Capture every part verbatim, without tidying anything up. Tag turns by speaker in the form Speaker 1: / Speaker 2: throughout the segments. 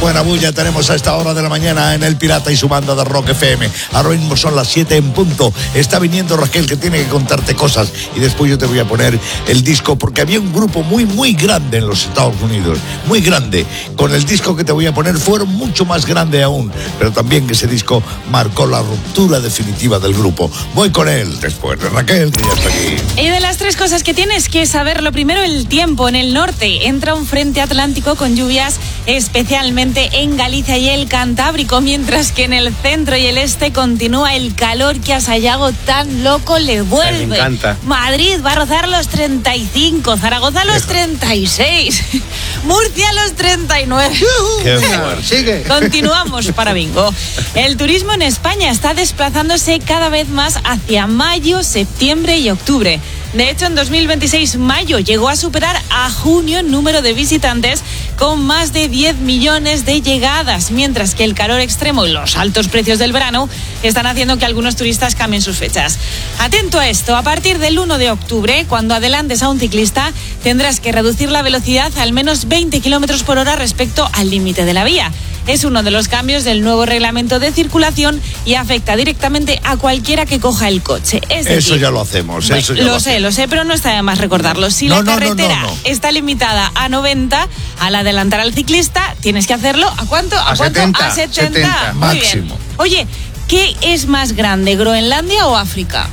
Speaker 1: Buena bulla tenemos a esta hora de la mañana en El Pirata y su banda de Rock F M. Ahora mismo son las siete en punto. Está viniendo Raquel, que tiene que contarte cosas, y después yo te voy a poner el disco, porque había un grupo muy, muy grande en los Estados Unidos, muy grande. Con el disco que te voy a poner fueron mucho más grande aún, pero también que ese disco marcó la ruptura definitiva del grupo. Voy con él después de Raquel, que ya está aquí.
Speaker 2: Y de las tres cosas que tienes que saber, lo primero, el tiempo. En el norte entra un frente atlántico con lluvias especialmente en Galicia y el Cantábrico, mientras que en el centro y el este continúa el calor que a Sayago tan loco le vuelve.
Speaker 3: Me encanta.
Speaker 2: Madrid va a rozar los treinta y cinco, Zaragoza los treinta y seis, Murcia los treinta y nueve.
Speaker 1: Qué fuerte.
Speaker 3: Sigue.
Speaker 2: Continuamos para bingo. El turismo en España está desplazándose cada vez más hacia mayo, septiembre y octubre. De hecho, en dos mil veintiséis, mayo llegó a superar a junio en número de visitantes, con más de diez millones de llegadas, mientras que el calor extremo y los altos precios del verano están haciendo que algunos turistas cambien sus fechas. Atento a esto, a partir del uno de octubre, cuando adelantes a un ciclista, tendrás que reducir la velocidad al menos veinte kilómetros por hora respecto al límite de la vía. Es uno de los cambios del nuevo reglamento de circulación y afecta directamente a cualquiera que coja el coche. Es decir,
Speaker 1: eso ya lo hacemos.
Speaker 2: Bueno,
Speaker 1: eso ya
Speaker 2: lo,
Speaker 1: lo
Speaker 2: sé,
Speaker 1: hacemos.
Speaker 2: lo sé, pero no está de más recordarlo. Si
Speaker 1: no,
Speaker 2: la
Speaker 1: no,
Speaker 2: carretera
Speaker 1: no, no, no.
Speaker 2: está limitada a noventa, al adelantar al ciclista, tienes que hacerlo ¿a cuánto? ¿A,
Speaker 3: A
Speaker 2: cuánto?
Speaker 3: setenta,
Speaker 2: A setenta.
Speaker 3: setenta,
Speaker 2: Muy
Speaker 1: máximo.
Speaker 2: bien. Oye, ¿qué es más grande, Groenlandia o África?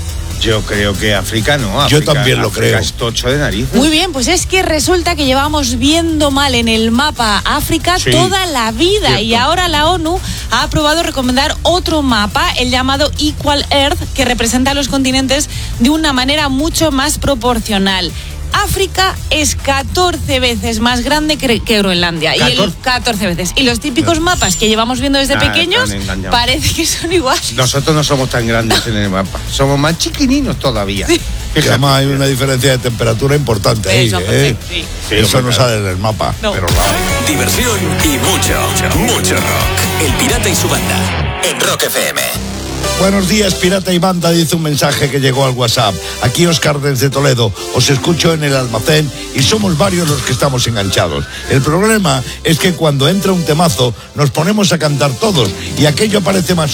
Speaker 3: Yo creo que África no. África,
Speaker 1: Yo también lo
Speaker 3: África
Speaker 1: creo.
Speaker 3: Es tocho de nariz.
Speaker 2: Muy bien, pues es que resulta que llevamos viendo mal en el mapa África
Speaker 3: Sí,
Speaker 2: toda la vida,
Speaker 3: cierto.
Speaker 2: y ahora la ONU ha aprobado recomendar otro mapa, el llamado Equal Earth, que representa a los continentes de una manera mucho más proporcional. África es catorce veces más grande que, que Groenlandia. Y el,
Speaker 3: ¿catorce?
Speaker 2: catorce veces. Y los típicos mapas que llevamos viendo desde
Speaker 3: Ah,
Speaker 2: pequeños
Speaker 3: están engañados.
Speaker 2: parece que son iguales.
Speaker 3: Nosotros no somos tan grandes en el mapa. Somos más chiquininos todavía.
Speaker 1: Que
Speaker 3: Fíjate.
Speaker 1: además hay una diferencia de temperatura importante ahí,
Speaker 2: Eso,
Speaker 1: ¿eh?
Speaker 2: sí.
Speaker 3: Sí,
Speaker 1: Eso
Speaker 3: hombre,
Speaker 1: no
Speaker 3: claro.
Speaker 1: sale en el mapa,
Speaker 2: No.
Speaker 1: pero la hay.
Speaker 4: Diversión y mucho, mucho rock. El Pirata y su banda en Rock F M.
Speaker 1: Buenos días, Pirata y Banda, dice un mensaje que llegó al WhatsApp. Aquí Óscar desde Toledo. Os escucho en el almacén y somos varios los que estamos enganchados. El problema es que cuando entra un temazo nos ponemos a cantar todos y aquello parece más